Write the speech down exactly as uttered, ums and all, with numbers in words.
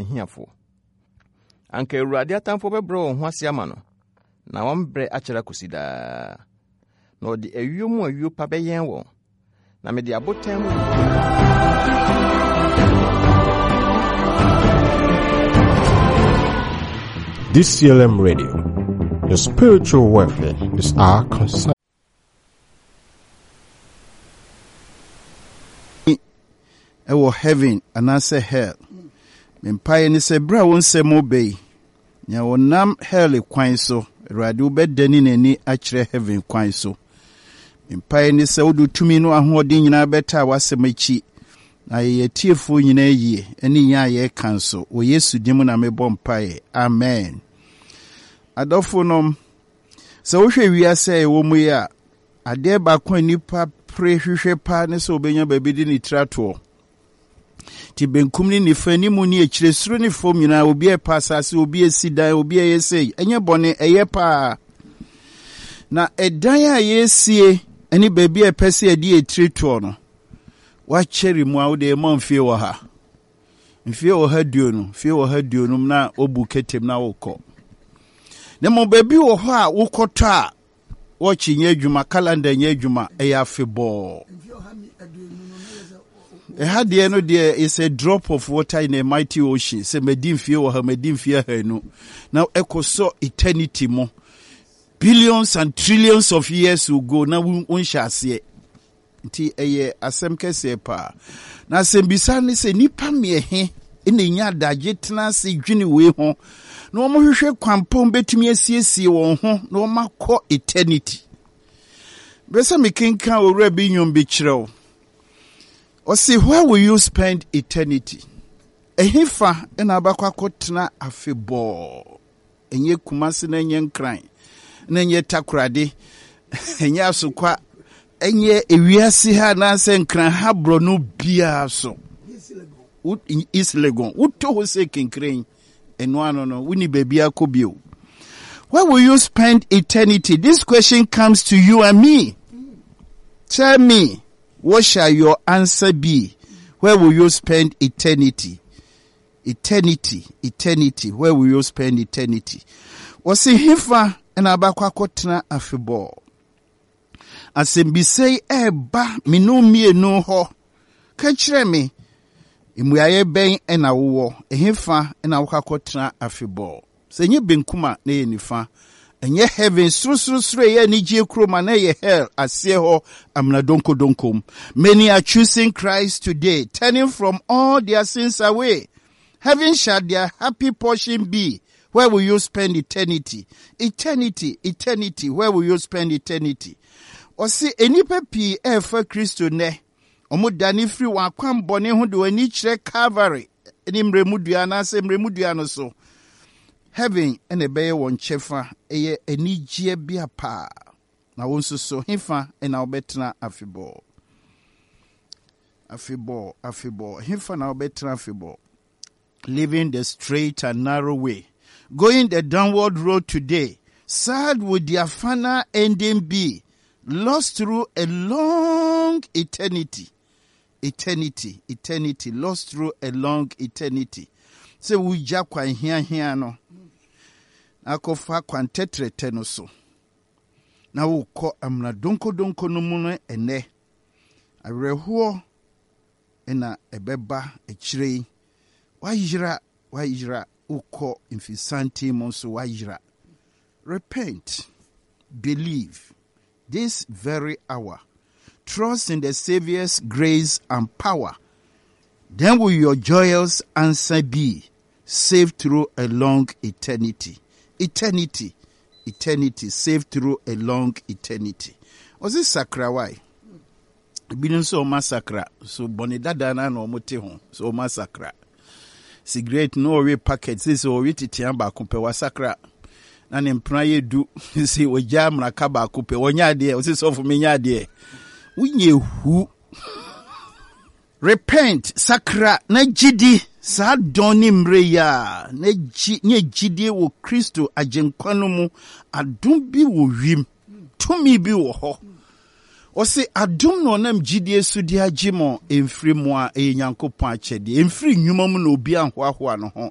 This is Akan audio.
hiafo. Anka Awurade atamfo bɛbrɛ wɔn ho ase ama no, na wɔn brɛ akyerɛ kosida. Na ɔde awio mu awio pa bɛyɛn wɔn, na mede abotan mu. D C L M Radio, your spiritual welfare is our concern. Ewo heaven and answer hell. Empire ni se bra won se mo be. Nya wonam hell kwan so. Awurade obedani nani akire heaven kwan so. Empire ni se wodu tumi no ahoɔden nyina beta wasemachi. Na ye tiefo nyina yie eni ya ye kanso. O Yesu dimu na mebɔ mpae. Amen. Adofo nom se wo hwɛ wiase ewo mu ya ade ba kwa nipa pre hwehwɛ pa ne se obenya baabi di ni trato. Ti benkum ni nifa ni mu ni ekire suru ni fom nyina obi e pa asase obi esidan obi e yesei enye bone eye pa na edan a yesie eni baabi e pese e di etreto no wa kyeri mu a wo de ma mfie wo ha mfie wo ha duo no mfie wo ha duo no na obu ketem na wo kɔ ne mo baabi wo ho a wo kɔtɔ a wo kyenye adwuma calendar nye adwuma e ya febɔ. A had the end there is a drop of water in a mighty ocean. Say medim fear or her medim fear her no. Now echo so eternity mo. Billions and trillions of years will go. Now we shall see it. Ti eye asemke se pa. Na sembisa ni se nipa me he in the nya daje tena se dwene we ho. No mo hwehwe kwampon betumi asiesie won ho. No makɔ eternity. Besa me kenkan owura bi nyom bi kyerɛw. Or see, where will you spend eternity? A hifa and abakwa kotna afebo. And ye kumasi na yen crying. Nenye takrade. And ya sukwa. And ye ewiasi ha na sen kran habro no bia so. Wood in East Legon. Wood to say king crane. And one no no. Winnie baby akobio. Where will you spend eternity? This question comes to you and me. Tell me. What shall your answer be? Where will you spend eternity? Eternity, eternity. Where will you spend eternity? Wasi hifa ena abakwa kotena afebo. Asembisei eba minu mie no ho. Kachire me. Imuyaye ben ena uwo. Hifa ena waka kotena afebo. Senye benkuma neye nifa. Enye heaven sru sru sru ye ni je kroma na ye hell asie ho amna donko donkom. Many are choosing Christ today, turning from all their sins away. Heaven shall their happy portion be. Where will you spend eternity? Eternity, eternity. Where will you spend eternity? Osi enipa pi e fa Kristo ne. Omo dani free wa kwam bone ho de wani kire Calvary. Eni mremudua na se mremudua no so. Heaven and a bay one chefa, a enijia bia pa. Na wonso so hifa and our betna afibo. Afibo, afibo, hifa na betna afibo. Living the straight and narrow way. Going the downward road today. Sad would their final ending be. Lost through a long eternity. Eternity, eternity. Lost through a long eternity. Se we jakwa here here no. Akofa kwantetre teno so. Na uko amna donko donko no muno ene. Arehuo ena ebeba echire. Wajira wajira uko infisanti monso wajira. Repent. Believe. This very hour. Trust in the Savior's grace and power. Then will your joyous answer be saved through a long eternity. Eternity. Eternity. Saved through a long eternity. Was this sakra why? Binin so massacre. So bonidada na no mote ho. So massacre. Cigarette no way packets. This o witi tiamba kumpe wa sakra. Na nempra ye du. Si oja mraka ba kumpe. Wonya de. Osi so fu menya de. Unye hu. Repent, sakra, na jidi, sa doni mreya, ne jidi wo Kristo ajenkwano mu, adum bi wo wim, tumi bi wo ho. Ose adum no nam jidi esudi ajimo, emfri mwa e nyankopon achedi, emfri nyuma mu no obi anhoahoa no ho,